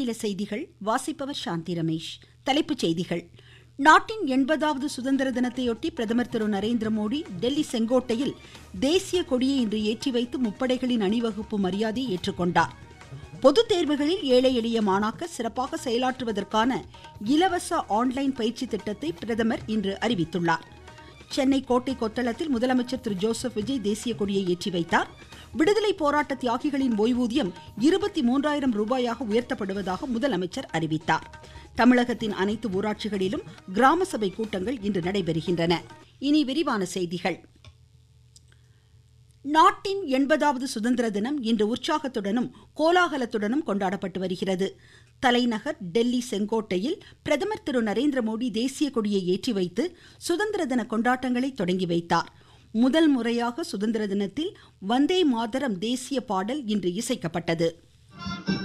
மாநில செய்திகள் வாசிப்பவர் சாந்தி ரமேஷ். தலைப்புச் செய்திகள். நாட்டின் 80வது சுதந்திர தினத்தையொட்டி பிரதமர் திரு நரேந்திர மோடி டெல்லி செங்கோட்டையில் தேசிய கொடியை இன்று ஏற்றி வைத்து முப்படைகளின் அணிவகுப்பு மரியாதையை ஏற்றுக்கொண்டார். பொதுத் தேர்வுகளில் ஏழை எளிய மாணாக்கர் சிறப்பாக செயலாற்றுவதற்கான இலவச ஆன்லைன் பயிற்சி திட்டத்தை பிரதமர் இன்று அறிவித்துள்ளார். சென்னை கோட்டை கொத்தளத்தில் முதலமைச்சர் திரு ஜோசப் விஜய் தேசிய கொடியை ஏற்றி வைத்தார். விடுதலை போராட்ட தியாகிகளின் ஓய்வூதியம் 23,000 ரூபாயாக உயர்த்தப்படுவதாக முதலமைச்சர் அறிவித்தார். தமிழகத்தின் அனைத்து ஊராட்சிகளிலும் கிராம சபை கூட்டங்கள் இன்று நடைபெறுகின்றன. இனி விரிவான செய்திகள். நாட்டின் 80வது சுதந்திர தினம் இன்று உற்சாகத்துடனும் கோலாகலத்துடனும் கொண்டாடப்பட்டு வருகிறது. தலைநகர் டெல்லி செங்கோட்டையில் பிரதமர் திரு நரேந்திர மோடி தேசிய கொடியை ஏற்றி வைத்து சுதந்திர தின கொண்டாட்டங்களை தொடங்கி வைத்தார். முதல் முறையாக சுதந்திர தினத்தில் வந்தே மாதரம் தேசிய பாடல் இன்று இசைக்கப்பட்டது.